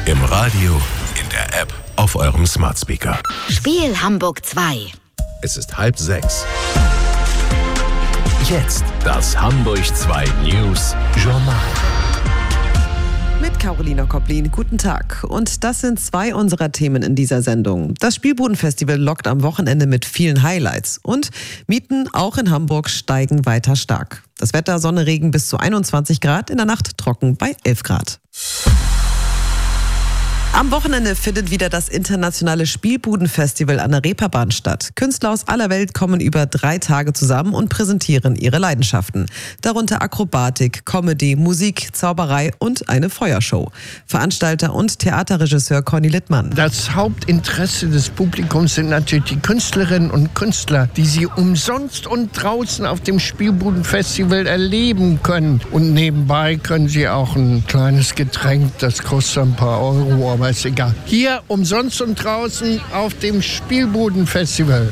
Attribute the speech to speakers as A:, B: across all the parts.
A: Im Radio, in der App, auf eurem Smart Speaker.
B: Spiel Hamburg 2.
A: Es ist 5:30. Jetzt das Hamburg 2 News Journal.
C: Mit Carolina Kopplin, guten Tag. Und das sind zwei unserer Themen in dieser Sendung. Das Spielbudenfestival lockt am Wochenende mit vielen Highlights. Und Mieten auch in Hamburg steigen weiter stark. Das Wetter, Sonne, Regen bis zu 21 Grad, in der Nacht trocken bei 11 Grad. Am Wochenende findet wieder das internationale Spielbudenfestival an der Reeperbahn statt. Künstler aus aller Welt kommen über 3 Tage zusammen und präsentieren ihre Leidenschaften. Darunter Akrobatik, Comedy, Musik, Zauberei und eine Feuershow. Veranstalter und Theaterregisseur Conny Littmann.
D: Das Hauptinteresse des Publikums sind natürlich die Künstlerinnen und Künstler, die sie umsonst und draußen auf dem Spielbudenfestival erleben können. Und nebenbei können sie auch ein kleines Getränk, das kostet ein paar Euro, aber ist egal. Hier umsonst und draußen auf dem Spielbudenfestival.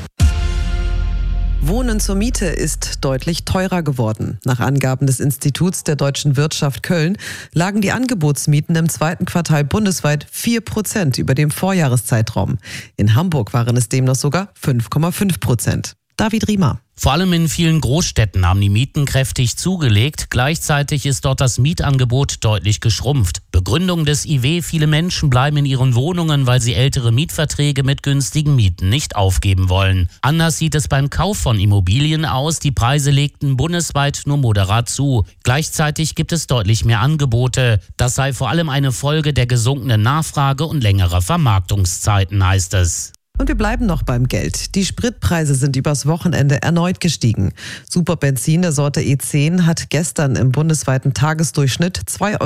C: Wohnen zur Miete ist deutlich teurer geworden. Nach Angaben des Instituts der deutschen Wirtschaft Köln lagen die Angebotsmieten im 2. Quartal bundesweit 4% über dem Vorjahreszeitraum. In Hamburg waren es demnach sogar 5,5%. David Riemer.
E: Vor allem in vielen Großstädten haben die Mieten kräftig zugelegt. Gleichzeitig ist dort das Mietangebot deutlich geschrumpft. Begründung des IW: viele Menschen bleiben in ihren Wohnungen, weil sie ältere Mietverträge mit günstigen Mieten nicht aufgeben wollen. Anders sieht es beim Kauf von Immobilien aus. Die Preise legten bundesweit nur moderat zu. Gleichzeitig gibt es deutlich mehr Angebote. Das sei vor allem eine Folge der gesunkenen Nachfrage und längerer Vermarktungszeiten, heißt es.
C: Und wir bleiben noch beim Geld. Die Spritpreise sind übers Wochenende erneut gestiegen. Superbenzin der Sorte E10 hat gestern im bundesweiten Tagesdurchschnitt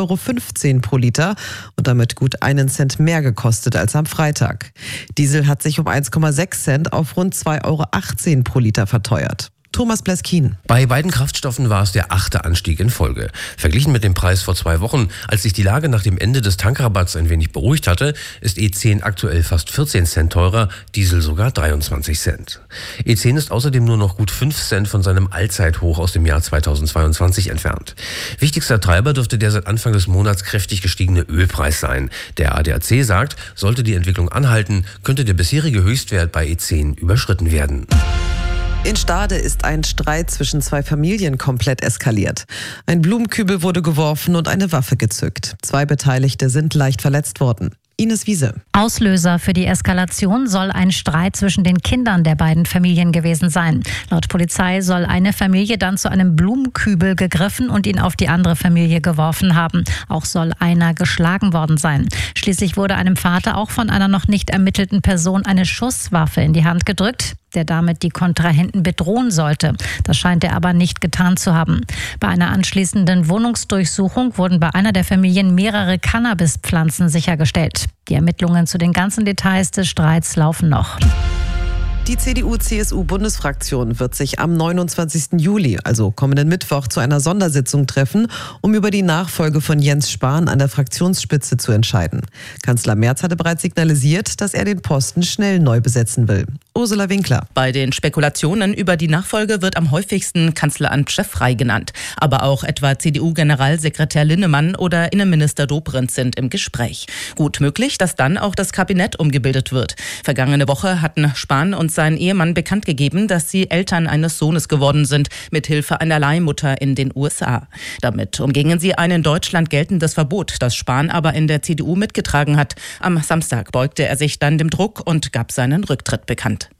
C: 2,15 € pro Liter und damit gut 1 Cent mehr gekostet als am Freitag. Diesel hat sich um 1,6 Cent auf rund 2,18 € pro Liter verteuert. Thomas Bleskin.
F: Bei beiden Kraftstoffen war es der 8. Anstieg in Folge. Verglichen mit dem Preis vor 2 Wochen, als sich die Lage nach dem Ende des Tankrabatts ein wenig beruhigt hatte, ist E10 aktuell fast 14 Cent teurer, Diesel sogar 23 Cent. E10 ist außerdem nur noch gut 5 Cent von seinem Allzeithoch aus dem Jahr 2022 entfernt. Wichtigster Treiber dürfte der seit Anfang des Monats kräftig gestiegene Ölpreis sein. Der ADAC sagt, sollte die Entwicklung anhalten, könnte der bisherige Höchstwert bei E10 überschritten werden.
C: In Stade ist ein Streit zwischen 2 Familien komplett eskaliert. Ein Blumenkübel wurde geworfen und eine Waffe gezückt. 2 Beteiligte sind leicht verletzt worden. Ines Wiese.
G: Auslöser für die Eskalation soll ein Streit zwischen den Kindern der beiden Familien gewesen sein. Laut Polizei soll eine Familie dann zu einem Blumenkübel gegriffen und ihn auf die andere Familie geworfen haben. Auch soll einer geschlagen worden sein. Schließlich wurde einem Vater auch von einer noch nicht ermittelten Person eine Schusswaffe in die Hand gedrückt, der damit die Kontrahenten bedrohen sollte. Das scheint er aber nicht getan zu haben. Bei einer anschließenden Wohnungsdurchsuchung wurden bei einer der Familien mehrere Cannabispflanzen sichergestellt. Die Ermittlungen zu den ganzen Details des Streits laufen noch.
C: Die CDU-CSU-Bundesfraktion wird sich am 29. Juli, also kommenden Mittwoch, zu einer Sondersitzung treffen, um über die Nachfolge von Jens Spahn an der Fraktionsspitze zu entscheiden. Kanzler Merz hatte bereits signalisiert, dass er den Posten schnell neu besetzen will. Ursula Winkler.
H: Bei den Spekulationen über die Nachfolge wird am häufigsten Kanzleramtschef Frey genannt. Aber auch etwa CDU-Generalsekretär Linnemann oder Innenminister Dobrindt sind im Gespräch. Gut möglich, dass dann auch das Kabinett umgebildet wird. Vergangene Woche hatten Spahn und sein Ehemann bekannt gegeben, dass sie Eltern eines Sohnes geworden sind, mithilfe einer Leihmutter in den USA. Damit umgingen sie ein in Deutschland geltendes Verbot, das Spahn aber in der CDU mitgetragen hat. Am Samstag beugte er sich dann dem Druck und gab seinen Rücktritt bekannt.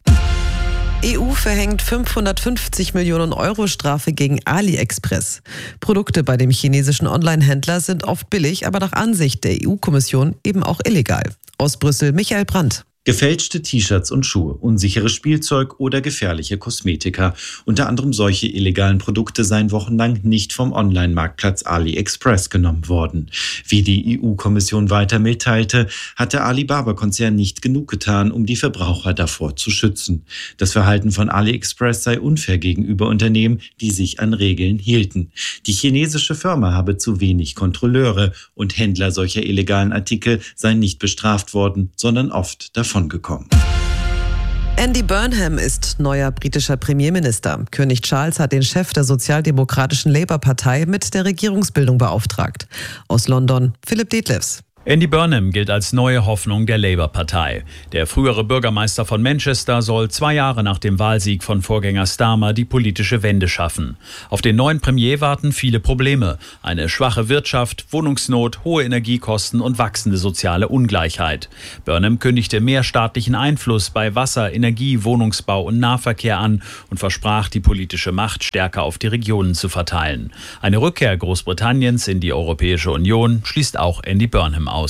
C: EU verhängt 550 Millionen € Strafe gegen AliExpress. Produkte bei dem chinesischen Online-Händler sind oft billig, aber nach Ansicht der EU-Kommission eben auch illegal. Aus Brüssel Michael Brandt.
I: Gefälschte T-Shirts und Schuhe, unsicheres Spielzeug oder gefährliche Kosmetika. Unter anderem solche illegalen Produkte seien wochenlang nicht vom Online-Marktplatz AliExpress genommen worden. Wie die EU-Kommission weiter mitteilte, hat der Alibaba-Konzern nicht genug getan, um die Verbraucher davor zu schützen. Das Verhalten von AliExpress sei unfair gegenüber Unternehmen, die sich an Regeln hielten. Die chinesische Firma habe zu wenig Kontrolleure und Händler solcher illegalen Artikel seien nicht bestraft worden, sondern oft davongekommen.
C: Andy Burnham ist neuer britischer Premierminister. König Charles hat den Chef der sozialdemokratischen Labour-Partei mit der Regierungsbildung beauftragt. Aus London Philipp Detlefs.
J: Andy Burnham gilt als neue Hoffnung der Labour-Partei. Der frühere Bürgermeister von Manchester soll 2 Jahre nach dem Wahlsieg von Vorgänger Starmer die politische Wende schaffen. Auf den neuen Premier warten viele Probleme. Eine schwache Wirtschaft, Wohnungsnot, hohe Energiekosten und wachsende soziale Ungleichheit. Burnham kündigte mehr staatlichen Einfluss bei Wasser, Energie, Wohnungsbau und Nahverkehr an und versprach, die politische Macht stärker auf die Regionen zu verteilen. Eine Rückkehr Großbritanniens in die Europäische Union schließt auch Andy Burnham aus.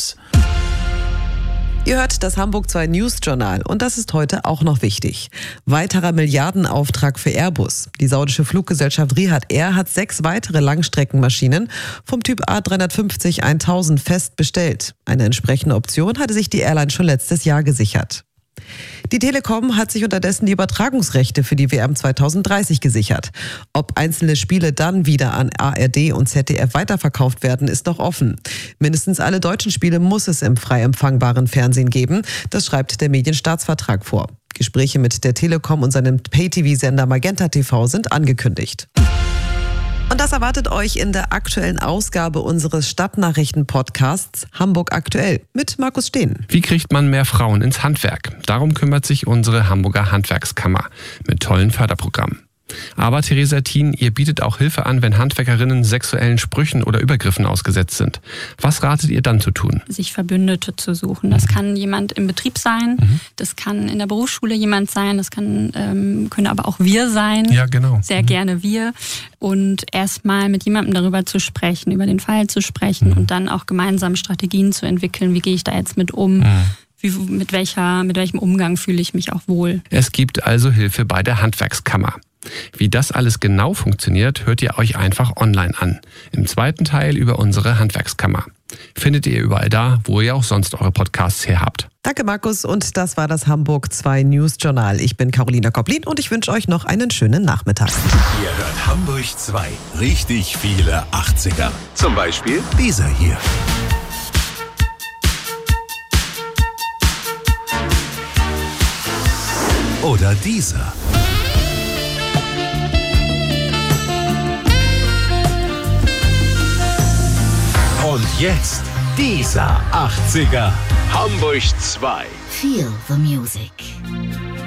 C: Ihr hört das Hamburg 2 News Journal und das ist heute auch noch wichtig. Weiterer Milliardenauftrag für Airbus. Die saudische Fluggesellschaft Riyadh Air hat 6 weitere Langstreckenmaschinen vom Typ A350-1000 fest bestellt. Eine entsprechende Option hatte sich die Airline schon letztes Jahr gesichert. Die Telekom hat sich unterdessen die Übertragungsrechte für die WM 2030 gesichert. Ob einzelne Spiele dann wieder an ARD und ZDF weiterverkauft werden, ist noch offen. Mindestens alle deutschen Spiele muss es im frei empfangbaren Fernsehen geben. Das schreibt der Medienstaatsvertrag vor. Gespräche mit der Telekom und seinem Pay-TV-Sender Magenta TV sind angekündigt. Und das erwartet euch in der aktuellen Ausgabe unseres Stadtnachrichten-Podcasts Hamburg aktuell mit Markus Steen.
K: Wie kriegt man mehr Frauen ins Handwerk? Darum kümmert sich unsere Hamburger Handwerkskammer mit tollen Förderprogrammen. Aber Theresa Thien, ihr bietet auch Hilfe an, wenn Handwerkerinnen sexuellen Sprüchen oder Übergriffen ausgesetzt sind. Was ratet ihr dann zu tun?
L: Sich Verbündete zu suchen. Das kann jemand im Betrieb sein, das kann in der Berufsschule jemand sein, das können aber auch wir sein.
K: Ja, genau.
L: Sehr gerne wir. Und erstmal mit jemandem darüber zu sprechen, über den Fall zu sprechen und dann auch gemeinsam Strategien zu entwickeln. Wie gehe ich da jetzt mit um? Mit welchem Umgang fühle ich mich auch wohl?
K: Es gibt also Hilfe bei der Handwerkskammer. Wie das alles genau funktioniert, hört ihr euch einfach online an. Im zweiten Teil über unsere Handwerkskammer. Findet ihr überall da, wo ihr auch sonst eure Podcasts her habt.
C: Danke Markus und das war das Hamburg 2 News Journal. Ich bin Carolina Koplin und ich wünsche euch noch einen schönen Nachmittag.
A: Ihr hört Hamburg 2. Richtig viele 80er. Zum Beispiel dieser hier. Oder dieser. Und jetzt dieser 80er. Hamburg 2.
B: Feel the music.